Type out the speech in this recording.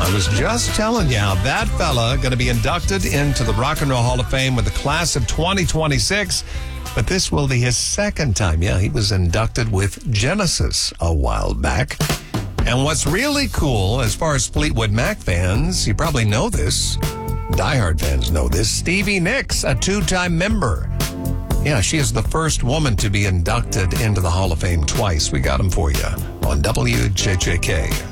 I was just telling you how that fella going to be inducted into the Rock and Roll Hall of Fame with the class of 2026. But this will be his second time. Yeah, he was inducted with Genesis a while back. And what's really cool, as far as Fleetwood Mac fans, you probably know this. Diehard fans know this. Stevie Nicks, a two-time member. Yeah, she is the first woman to be inducted into the Hall of Fame twice. We got them for you on WJJK.